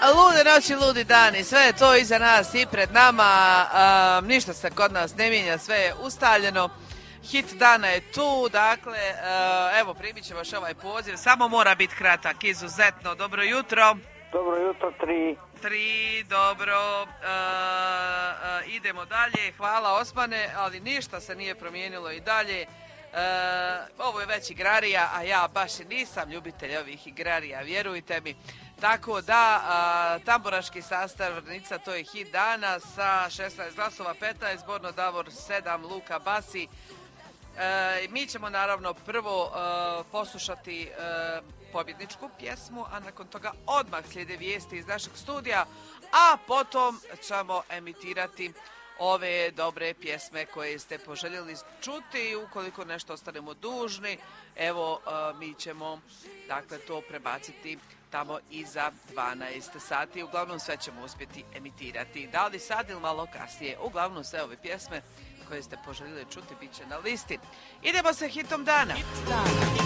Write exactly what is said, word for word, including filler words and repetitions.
Lude noći, ludi dani, sve je to iza nas i pred nama, a, ništa se kod nas ne mijenja, sve je ustaljeno. Hit dana je tu, dakle, a, evo primit ćemo još ovaj poziv, samo mora biti kratak, izuzetno. Dobro jutro. Dobro jutro, tri. Tri, dobro, a, a, idemo dalje, hvala Osmane, ali ništa se nije promijenilo i dalje. E, ovo je već igrarija, a ja baš i nisam ljubitelj ovih igrarija, vjerujte mi. Tako da, a, tamburaški sastav Vrnica, to je hit dana sa šesnaest glasova, petnaest, Borno Davor sedam, Luka Basi. E, mi ćemo naravno prvo e, poslušati e, pobjedničku pjesmu, a nakon toga odmah slijede vijesti iz našeg studija, a potom ćemo emitirati ove dobre pjesme koje ste poželjeli čuti. Ukoliko nešto ostanemo dužni, evo uh, mi ćemo dakle to prebaciti tamo iza dvanaest sati. Uglavnom sve ćemo uspjeti emitirati. Da li sad ili malo kasnije? Uglavnom sve ove pjesme koje ste poželjeli čuti bit će na listi. Idemo sa hitom dana. Hit dana.